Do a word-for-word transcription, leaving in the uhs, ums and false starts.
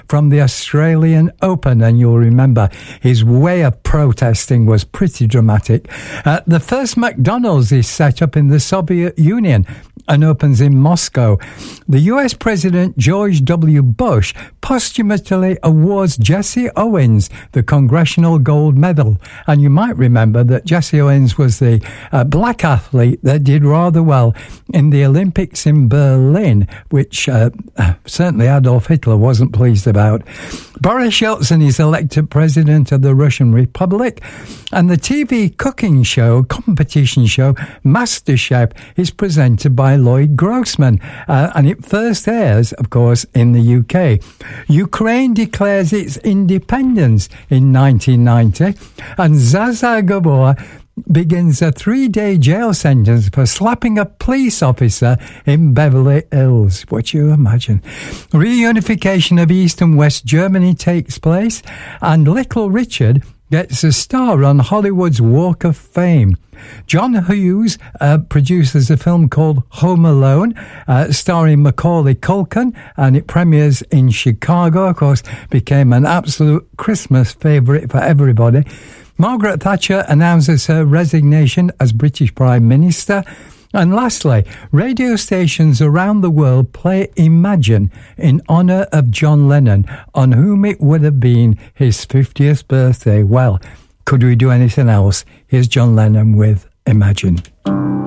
from the Australian Open, and you'll remember his way of protesting was pretty dramatic. Uh, the first McDonald's is set up in the Soviet Union and opens in Moscow. The U S President George W. Bush posthumously awards Jesse Owens the Congressional Gold Medal. And you might remember that Jesse Owens was the uh, black athlete that did rather well in the Olympics in Berlin, which uh, certainly Adolf Hitler wasn't pleased about. Boris Yeltsin is elected president of the Russian Republic, and the T V cooking show, competition show, MasterChef, is presented by Lloyd Grossman, uh, and it first airs, of course, in the U K. Ukraine declares its independence in nineteen ninety, and Zaza Gabor begins a three-day jail sentence for slapping a police officer in Beverly Hills. What you imagine? Reunification of East and West Germany takes place, and Little Richard gets a star on Hollywood's Walk of Fame. John Hughes uh, produces a film called Home Alone, uh, starring Macaulay Culkin, and it premieres in Chicago. Of course, became an absolute Christmas favourite for everybody. Margaret Thatcher announces her resignation as British Prime Minister. And lastly, radio stations around the world play Imagine in honour of John Lennon, on whom it would have been his fiftieth birthday. Well, could we do anything else? Here's John Lennon with Imagine.